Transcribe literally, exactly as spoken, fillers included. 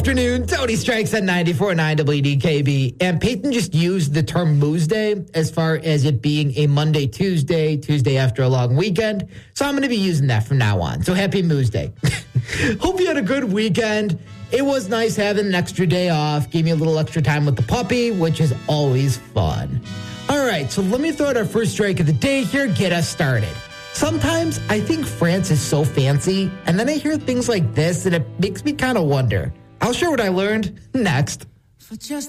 afternoon. Tony Strikes at ninety-four point nine W D K B. And Peyton just used the term Moose Day as far as it being a Monday, Tuesday, Tuesday after a long weekend. So I'm going to be using that from now on. So happy Moose Day. Hope you had a good weekend. It was nice having an extra day off. Gave me a little extra time with the puppy, which is always fun. All right, so let me throw out our first strike of the day here. Get us started. Sometimes I think France is so fancy, and then I hear things like this, and it makes me kind of wonder. I'll share what I learned next. For just